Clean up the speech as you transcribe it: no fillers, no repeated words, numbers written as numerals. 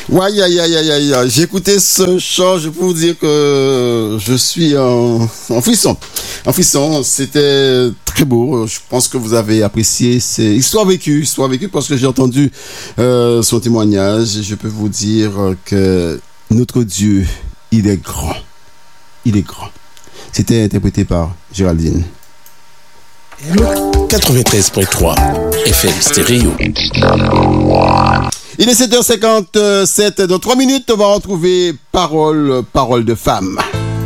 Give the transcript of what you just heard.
Ouais, aïe, aïe, aïe, aïe, aïe. J'ai écouté ce chant, je peux vous dire que je suis en frisson. En frisson, c'était très beau. Je pense que vous avez apprécié. C'est histoire vécue parce que j'ai entendu son témoignage. Je peux vous dire que notre Dieu, il est grand. Il est grand. C'était interprété par Géraldine. 93.3 FM Stéréo. Il est 7h57. Dans 3 minutes, on va retrouver Parole de femme.